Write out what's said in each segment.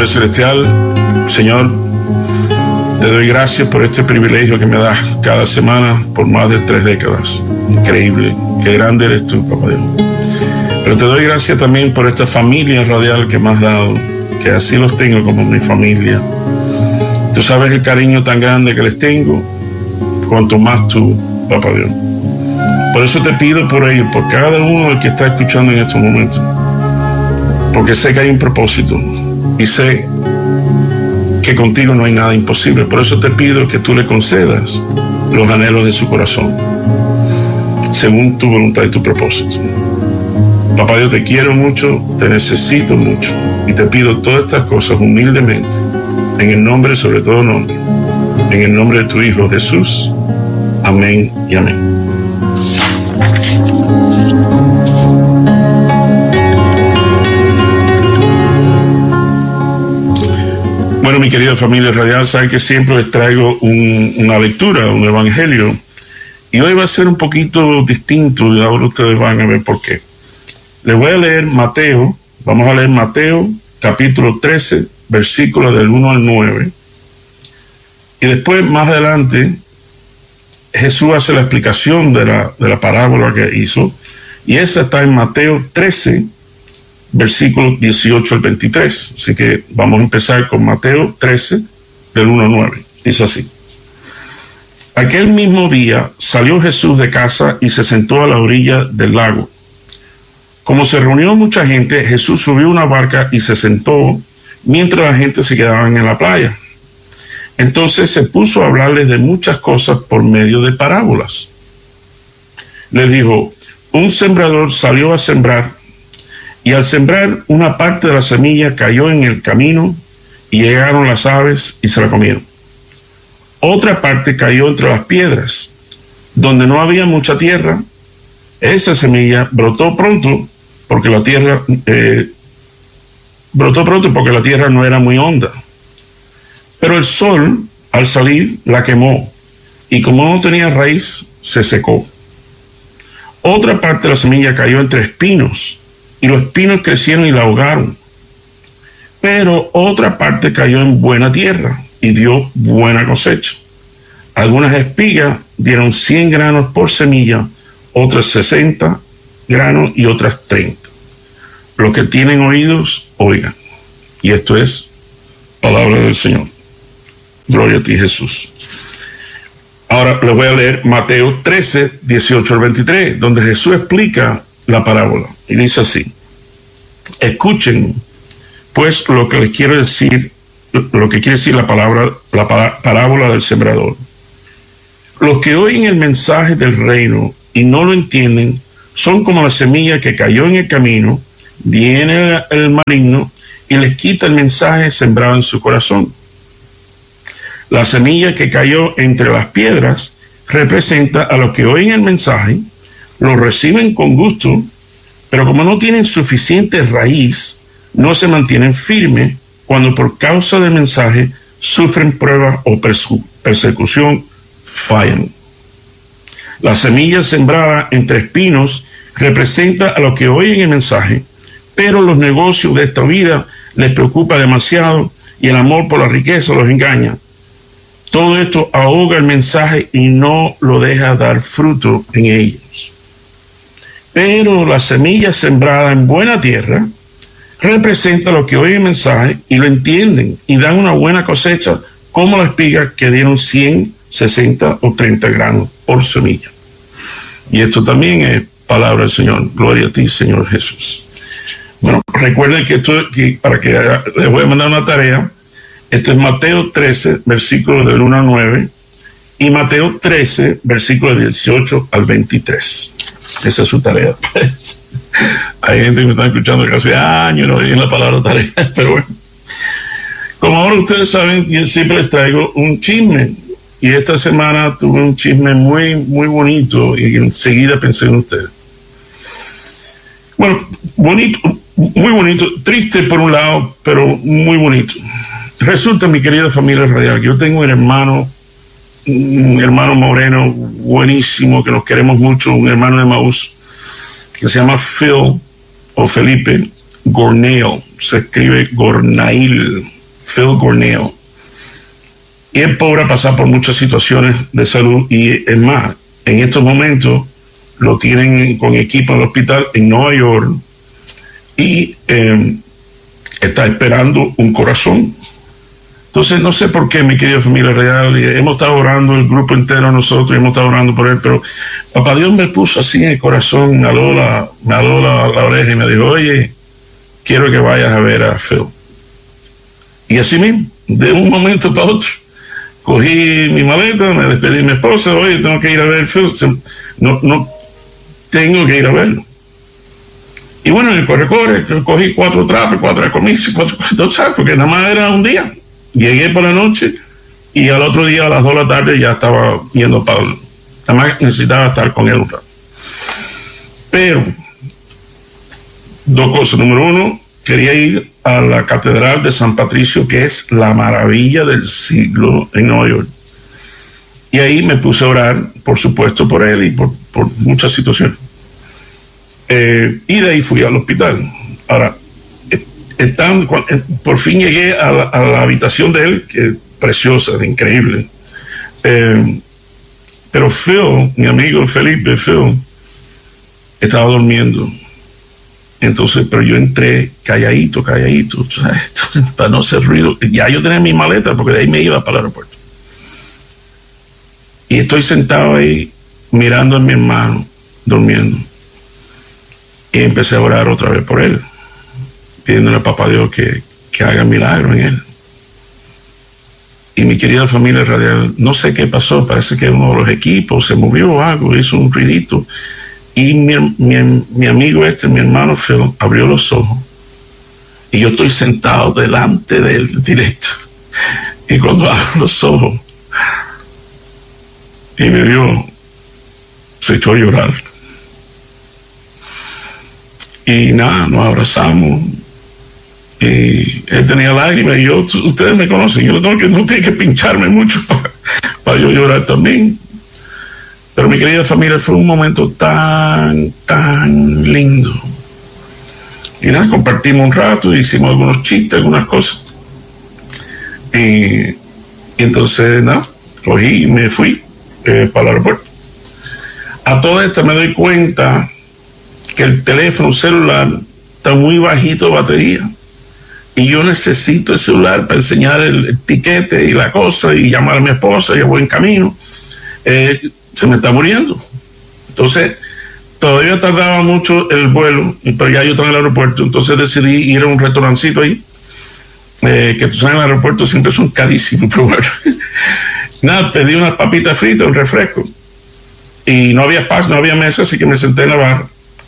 Padre Celestial, Señor, te doy gracias por este privilegio que me das cada semana por más de 3 décadas. Increíble, qué grande eres tú, Papá Dios. Pero te doy gracias también por esta familia radial que me has dado, que así los tengo como mi familia. Tú sabes el cariño tan grande que les tengo, cuanto más tú, Papá Dios. Por eso te pido por ellos, por cada uno del que está escuchando en estos momentos, porque sé que hay un propósito y sé que contigo no hay nada imposible. Por eso te pido que tú le concedas los anhelos de su corazón, según tu voluntad y tu propósito. Papá Dios, te quiero mucho, te necesito mucho y te pido todas estas cosas humildemente, en el nombre, sobre todo nombre, en el nombre de tu Hijo Jesús. Amén y amén. Bueno, mi querida familia radial, saben que siempre les traigo una lectura, un evangelio, y hoy va a ser un poquito distinto y ahora ustedes van a ver por qué. Les voy a leer Mateo, vamos a leer Mateo capítulo 13, versículos del 1 al 9, y después más adelante Jesús hace la explicación de la parábola que hizo, y esa está en Mateo 13, versículos 18 al 23. Así que vamos a empezar con Mateo 13, del 1 al 9. Dice así: Aquel mismo día salió Jesús de casa y se sentó a la orilla del lago. Como se reunió mucha gente, Jesús subió a una barca y se sentó mientras la gente se quedaba en la playa. Entonces se puso a hablarles de muchas cosas por medio de parábolas. Les dijo: un sembrador salió a sembrar, y al sembrar una parte de la semilla cayó en el camino, y llegaron las aves y se la comieron. Otra parte cayó entre las piedras, donde no había mucha tierra. Esa semilla brotó pronto porque la tierra no era muy honda. Pero el sol, al salir, la quemó, y como no tenía raíz, se secó. Otra parte de la semilla cayó entre espinos, y los espinos crecieron y la ahogaron. Pero otra parte cayó en buena tierra y dio buena cosecha. Algunas espigas dieron 100 granos por semilla, otras 60 granos y otras 30. Los que tienen oídos, oigan. Y esto es palabra del Señor. Gloria a ti, Jesús. Ahora les voy a leer Mateo 13, 18 al 23, donde Jesús explica la parábola. Y dice así: escuchen, pues, lo que les quiero decir, lo que quiere decir la parábola del sembrador. Los que oyen el mensaje del reino y no lo entienden son como la semilla que cayó en el camino. Viene el maligno y les quita el mensaje sembrado en su corazón. La semilla que cayó entre las piedras representa a los que oyen el mensaje, lo reciben con gusto, pero como no tienen suficiente raíz, no se mantienen firmes cuando por causa del mensaje sufren pruebas o persecución, fallan. La semilla sembrada entre espinos representa a los que oyen el mensaje, pero los negocios de esta vida les preocupa demasiado y el amor por la riqueza los engaña. Todo esto ahoga el mensaje y no lo deja dar fruto en ellos. Pero la semilla sembrada en buena tierra representa a los que oyen el mensaje y lo entienden y dan una buena cosecha, como las espigas que dieron 100, 60 o 30 granos por semilla. Y esto también es palabra del Señor. Gloria a ti, Señor Jesús. Bueno, recuerden que para que les voy a mandar una tarea. Esto es Mateo 13, versículos del 1 al 9, y Mateo 13, versículos 18 al 23. Esa es su tarea. Hay gente que me está escuchando que hace años no oyen la palabra tarea, pero bueno. Como ahora ustedes saben, yo siempre les traigo un chisme, y esta semana tuve un chisme muy, muy bonito, y enseguida pensé en ustedes. Bueno, bonito, muy bonito, triste por un lado, pero muy bonito. Resulta, mi querida familia radial, que yo tengo un hermano moreno buenísimo, que nos queremos mucho, un hermano de Maús, que se llama Phil o Felipe Gornail, se escribe Gornail, Phil Gornell. Y el pobre ha pasado por muchas situaciones de salud y es más, en estos momentos lo tienen con equipo en el hospital en Nueva York y está esperando un corazón. Entonces, no sé por qué, mi querida familia real, hemos estado orando, el grupo entero nosotros, hemos estado orando por él, pero papá Dios me puso así en el corazón, me aló la oreja y me dijo, oye, quiero que vayas a ver a Phil. Y así mismo, de un momento para otro, cogí mi maleta, me despedí de mi esposa, oye, tengo que ir a ver a Phil, no tengo que ir a verlo. Y bueno, en el corre, cogí 4 trapos, 4 comidas, 4 trapos, porque nada más era un día. Llegué por la noche y al otro día a las 2 de la tarde ya estaba yendo para nada más necesitaba estar con él un rato. Pero 2 cosas. Número 1, quería ir a la Catedral de San Patricio, que es la maravilla del siglo en Nueva York. Y ahí me puse a orar, por supuesto, por él y por muchas situaciones. Y de ahí fui al hospital. Ahora, por fin llegué a la habitación de él, que es preciosa, increíble. Pero Phil, mi amigo Felipe, Phil, estaba durmiendo. Entonces, pero yo entré calladito, ¿sabes? Para no hacer ruido. Ya yo tenía mi maleta, porque de ahí me iba para el aeropuerto. Y estoy sentado ahí, mirando a mi hermano, durmiendo. Y empecé a orar otra vez por él, pidiéndole a papá Dios que haga milagro en él. Y mi querida familia radial, no sé qué pasó, parece que uno de los equipos se movió o algo, hizo un ruidito. Y mi amigo mi hermano Phil, abrió los ojos. Y yo estoy sentado delante de él, directo. Y cuando abro los ojos, y me vio, se echó a llorar. Y nada, nos abrazamos. Y él tenía lágrimas y yo, ustedes me conocen, yo no tengo que pincharme mucho para yo llorar también. Pero mi querida familia, fue un momento tan lindo. Y nada, compartimos un rato, hicimos algunos chistes, algunas cosas. Y entonces, nada, cogí y me fui para el aeropuerto. A todo esto me doy cuenta que el teléfono celular está muy bajito de batería. Y yo necesito el celular para enseñar el tiquete y la cosa y llamar a mi esposa, ya voy en camino. Se me está muriendo. Entonces, todavía tardaba mucho el vuelo, pero ya yo estaba en el aeropuerto, entonces decidí ir a un restaurancito ahí, que tú sabes, en el aeropuerto siempre son carísimos, pero bueno. Nada, pedí unas papitas fritas, un refresco, y no había espacio, no había mesa, así que me senté en la barra.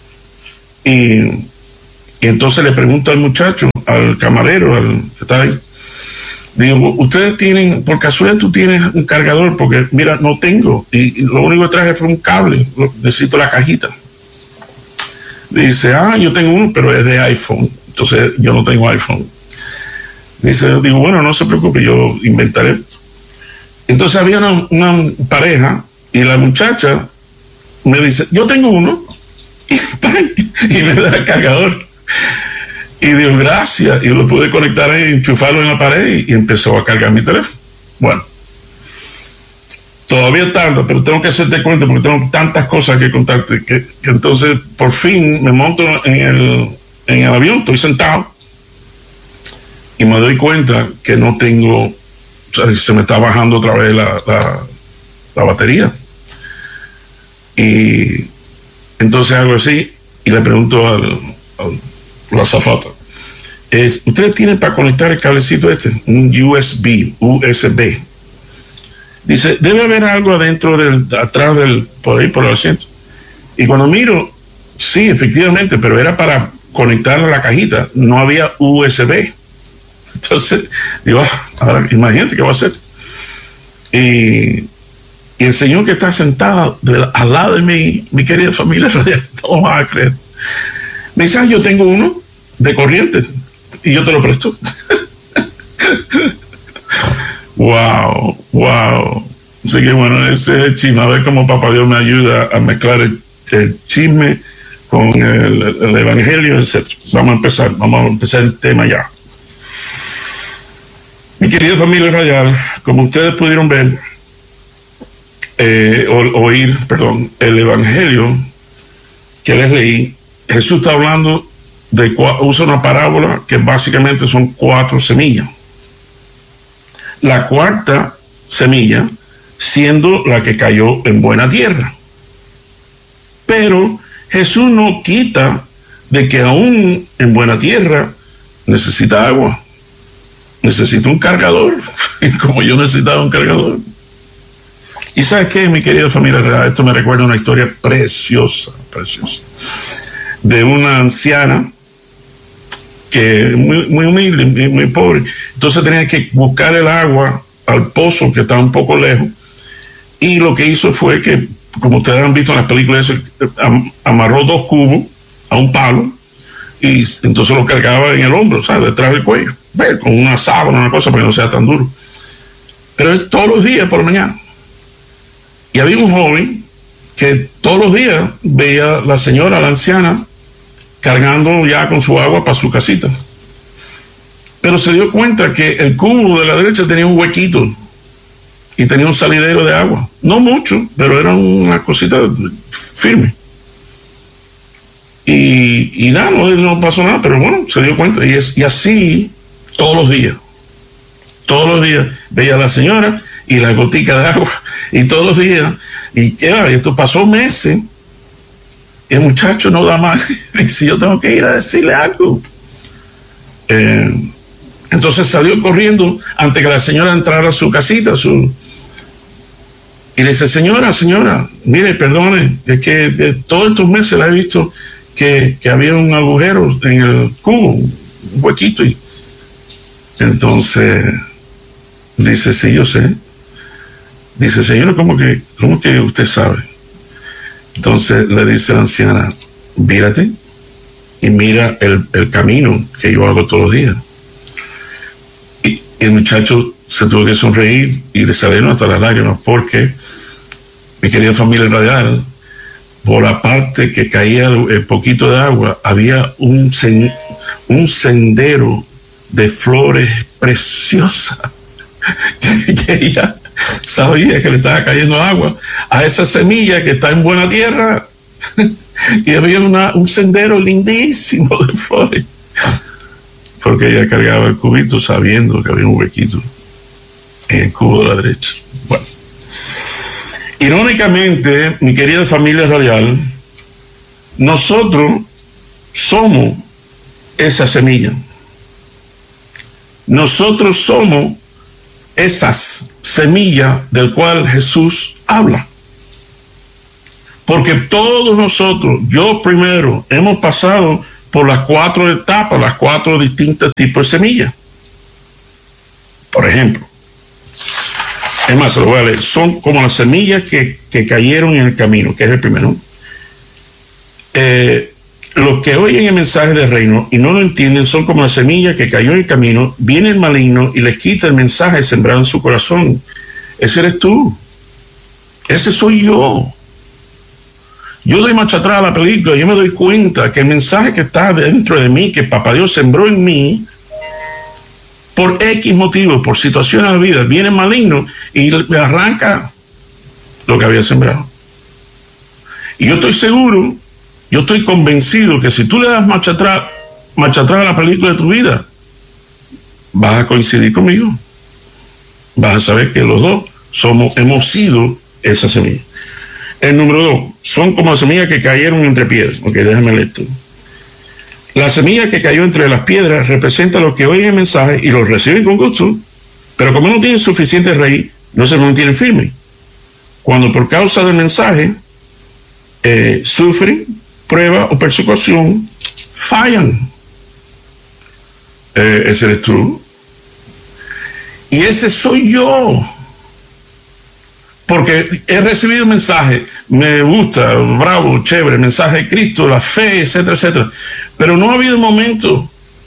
Y entonces le pregunto al muchacho, al camarero, al que está ahí, digo, ustedes tienen, por casualidad tú tienes un cargador, porque mira, no tengo, y lo único que traje fue un cable, necesito la cajita. Dice, yo tengo uno, pero es de iPhone, entonces yo no tengo iPhone. Digo, bueno, no se preocupe, yo inventaré. Entonces había una pareja, y la muchacha me dice, yo tengo uno, y me da el cargador. Y digo, gracias. Y lo pude conectar ahí, enchufarlo en la pared y empezó a cargar mi teléfono. Bueno, todavía tarda, pero tengo que hacerte cuenta porque tengo tantas cosas que contarte que entonces por fin me monto en el avión, estoy sentado y me doy cuenta que no tengo, o sea, se me está bajando otra vez la batería. Y entonces hago así y le pregunto a la azafata, ¿ustedes tienen para conectar el cablecito un USB? Dice, debe haber algo adentro atrás por ahí, por el asiento. Y cuando miro, sí, efectivamente, pero era para conectar a la cajita, no había USB. Entonces, digo, ahora imagínate qué va a hacer. Y el señor que está sentado al lado de mi querida familia radial, no vas a creer, me dice, yo tengo uno de corriente y yo te lo presto. Wow. Así que bueno, ese es chisme, a ver cómo papá Dios me ayuda a mezclar el chisme con el evangelio, etc. Vamos a empezar el tema ya. Mi querida familia radial, como ustedes pudieron ver, oír, el evangelio que les leí, Jesús está hablando usa una parábola que básicamente son 4 semillas. La cuarta semilla siendo la que cayó en buena tierra. Pero Jesús no quita de que aún en buena tierra necesita agua, necesita un cargador, como yo necesitaba un cargador. Y ¿sabes qué, mi querida familia real? Esto me recuerda una historia preciosa, de una anciana que muy humilde, muy pobre. Entonces tenía que buscar el agua al pozo que estaba un poco lejos. Y lo que hizo fue que, como ustedes han visto en las películas, amarró 2 cubos a un palo y entonces lo cargaba en el hombro, ¿sabes? Detrás del cuello, con una sábana, una cosa para que no sea tan duro. Pero es todos los días por la mañana. Y había un joven que todos los días veía a la señora, la anciana, cargando ya con su agua para su casita. Pero se dio cuenta que el cubo de la derecha tenía un huequito y tenía un salidero de agua. No mucho, pero era una cosita firme. Y nada, no pasó nada, pero bueno, se dio cuenta. Y así todos los días. Todos los días veía a la señora y la gotica de agua. Y todos los días. Y esto pasó meses. Y el muchacho no da más. Y si yo tengo que ir a decirle algo. Entonces salió corriendo antes que la señora entrara a su casita. Y le dice, señora, mire, perdone, es que de todos estos meses la he visto que había un agujero en el cubo, un huequito. Y entonces dice, sí, yo sé. Dice, señora, ¿cómo que usted sabe? Entonces le dice la anciana, mírate y mira el camino que yo hago todos los días. Y el muchacho se tuvo que sonreír y le salieron hasta las lágrimas, porque, mi querida familia radial, por la parte que caía el poquito de agua, había un sendero de flores preciosas que ella sabía que le estaba cayendo agua a esa semilla que está en buena tierra. Y había un sendero lindísimo de flores, porque ella cargaba el cubito sabiendo que había un huequito en el cubo de la derecha. Bueno, irónicamente, mi querida familia radial, nosotros somos esa semilla. Nosotros somos esas semillas del cual Jesús habla. Porque todos nosotros, yo primero, hemos pasado por las 4 etapas, las 4 distintos tipos de semillas. Por ejemplo, es más, se lo voy a leer. Son como las semillas que cayeron en el camino, que es el primero. Los que oyen el mensaje del reino y no lo entienden son como la semilla que cayó en el camino. Viene el maligno y les quita el mensaje sembrado en su corazón. Ese eres tú. Ese soy yo. Yo doy marcha atrás a la película y yo me doy cuenta que el mensaje que está dentro de mí, que Papá Dios sembró en mí, por X motivos, por situaciones de la vida, viene el maligno y me arranca lo que había sembrado. Y yo estoy seguro, yo estoy convencido que si tú le das marcha atrás a la película de tu vida, vas a coincidir conmigo. Vas a saber que los dos hemos sido esa semilla. El número 2, son como semillas que cayeron entre piedras. Ok, déjame leer esto. La semilla que cayó entre las piedras representa lo que oyen el mensaje y lo reciben con gusto, pero como no tienen suficiente raíz, no se mantienen firmes. Cuando por causa del mensaje sufren prueba o persecución, fallan. Ese eres tú. Y ese soy yo. Porque he recibido mensajes, me gusta, bravo, chévere, mensaje de Cristo, la fe, etcétera, etcétera. Pero no ha habido momentos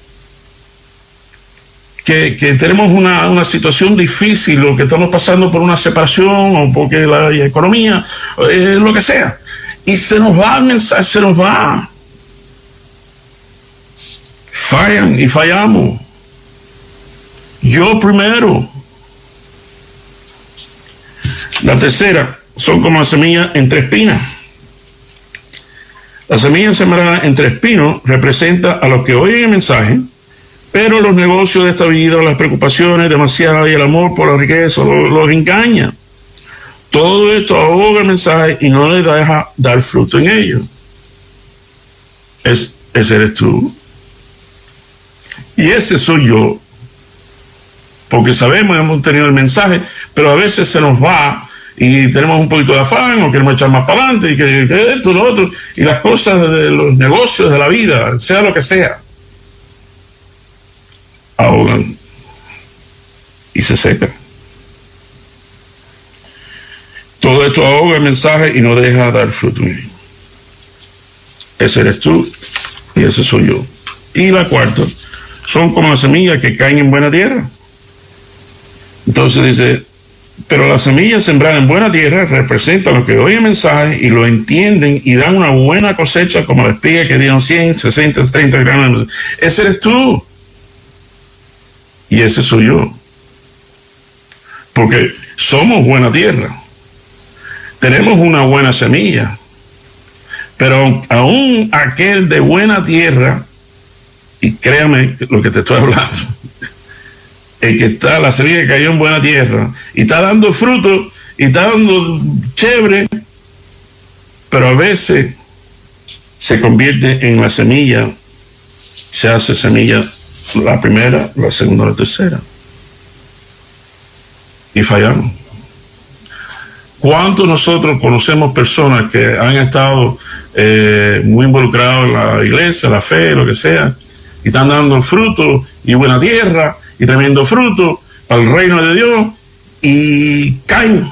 que tenemos una situación difícil, o que estamos pasando por una separación, o porque la economía, lo que sea. Y se nos va el mensaje, se nos va. Fallan y fallamos. Yo primero. La tercera son como las semillas entre espinas. La semilla sembrada entre espinos representa a los que oyen el mensaje, pero los negocios de esta vida, las preocupaciones demasiadas y el amor por la riqueza los engaña. Todo esto ahoga el mensaje y no le deja dar fruto en ellos. Ese eres tú. Y ese soy yo. Porque sabemos, hemos tenido el mensaje, pero a veces se nos va y tenemos un poquito de afán o queremos echar más para adelante y que esto, lo otro, y las cosas de los negocios de la vida, sea lo que sea, ahogan y se secan. Todo esto ahoga el mensaje y no deja dar fruto. Ese eres tú y ese soy yo. Y la cuarta, son como las semillas que caen en buena tierra. Entonces dice, pero las semillas sembradas en buena tierra representan lo que oyen el mensaje y lo entienden y dan una buena cosecha, como la espiga que dieron 100, 60, 30 granos. Ese eres tú. Y ese soy yo. Porque somos buena tierra. Tenemos una buena semilla. Pero aún aquel de buena tierra, y créame lo que te estoy hablando, el que está, la semilla que cayó en buena tierra, y está dando fruto, y está dando chévere, pero a veces se convierte en la semilla, se hace semilla la primera, la segunda, la tercera. Y fallamos. ¿Cuántos nosotros conocemos personas que han estado muy involucrados en la iglesia, la fe, lo que sea, y están dando fruto y buena tierra y tremendo fruto para el reino de Dios y caen?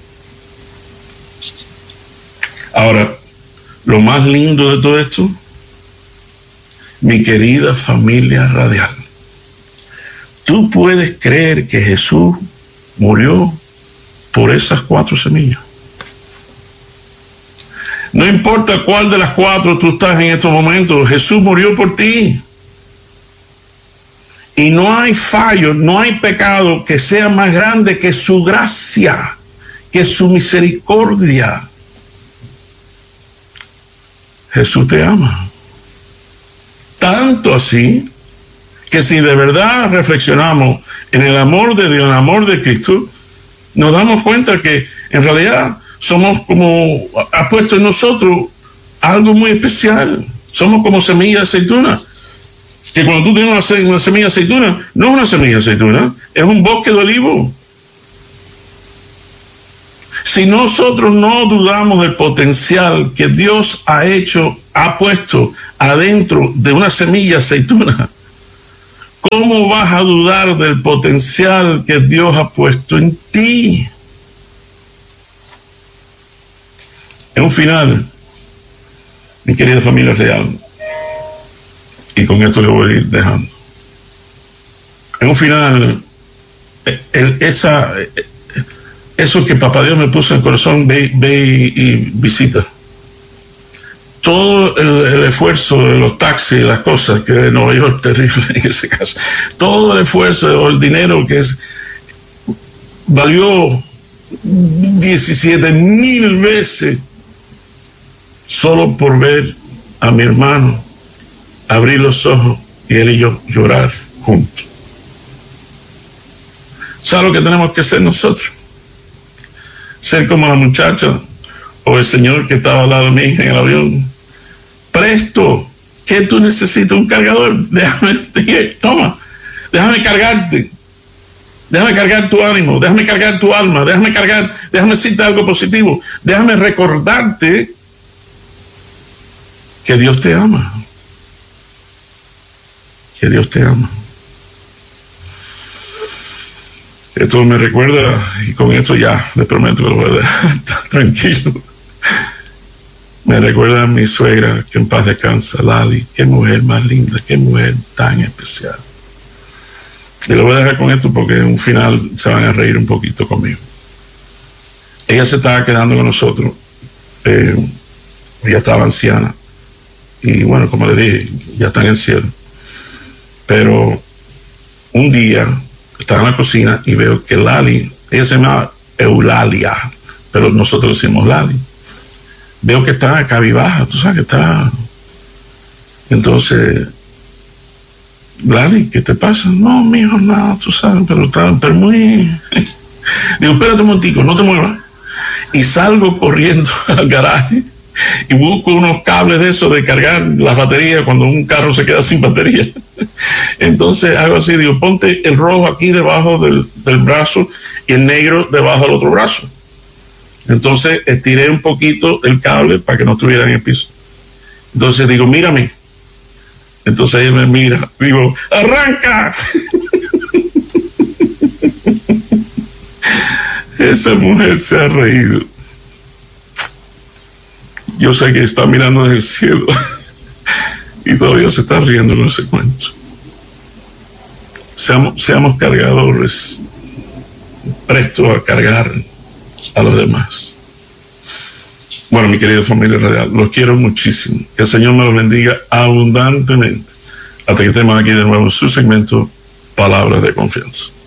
Ahora, lo más lindo de todo esto, mi querida familia radial, tú puedes creer que Jesús murió por esas 4 semillas. No importa cuál de las 4 tú estás en estos momentos, Jesús murió por ti. Y no hay fallo, no hay pecado que sea más grande que su gracia, que su misericordia. Jesús te ama. Tanto así que si de verdad reflexionamos en el amor de Dios, en el amor de Cristo, nos damos cuenta que en realidad somos como, ha puesto en nosotros algo muy especial. Somos como semilla de aceituna. Que cuando tú tienes una semilla de aceituna, no es una semilla de aceituna, es un bosque de olivo. Si nosotros no dudamos del potencial que Dios ha puesto adentro de una semilla de aceituna, ¿cómo vas a dudar del potencial que Dios ha puesto en ti? En un final, mi querida familia real, y con esto le voy a ir dejando. En un final, eso que Papá Dios me puso en el corazón, ve y visita. Todo el esfuerzo de los taxis, las cosas, que en Nueva York es terrible en ese caso, todo el esfuerzo o el dinero valió 17,000 veces solo por ver a mi hermano abrir los ojos y él y yo llorar juntos. ¿Sabes lo que tenemos que hacer nosotros? Ser como la muchacha o el señor que estaba al lado de mi hija en el avión. Presto, ¿qué tú necesitas? Un cargador. Toma, déjame cargarte. Déjame cargar tu ánimo, déjame cargar tu alma, déjame decirte algo positivo, déjame recordarte que Dios te ama. Que Dios te ama. Esto me recuerda, y con esto ya les prometo que lo voy a dejar tranquilo. Me recuerda a mi suegra, que en paz descansa, Lali. Qué mujer más linda, qué mujer tan especial. Y lo voy a dejar con esto porque en un final se van a reír un poquito conmigo. Ella se estaba quedando con nosotros. Ella estaba anciana. Y bueno, como le dije, ya está en el cielo. Pero un día estaba en la cocina y veo que Lali, ella se llama Eulalia, pero nosotros decimos Lali. Veo que está cabizbaja, tú sabes que está. Entonces, Lali, ¿qué te pasa? No, mijo, nada, tú sabes, pero muy. Digo, espérate un momentico, no te muevas. Y salgo corriendo al garaje y busco unos cables de esos de cargar las baterías cuando un carro se queda sin batería. Entonces hago así, digo, ponte el rojo aquí debajo del brazo y el negro debajo del otro brazo. Entonces estiré un poquito el cable para que no estuviera en el piso. Entonces digo, mírame. Entonces ella me mira, digo, ¡arranca! Esa mujer se ha reído. Yo sé que está mirando desde el cielo y todavía se está riendo con ese cuento. Seamos cargadores, prestos a cargar a los demás. Bueno, mi querida familia radial, los quiero muchísimo. Que el Señor me los bendiga abundantemente. Hasta que estemos aquí de nuevo en su segmento Palabras de Confianza.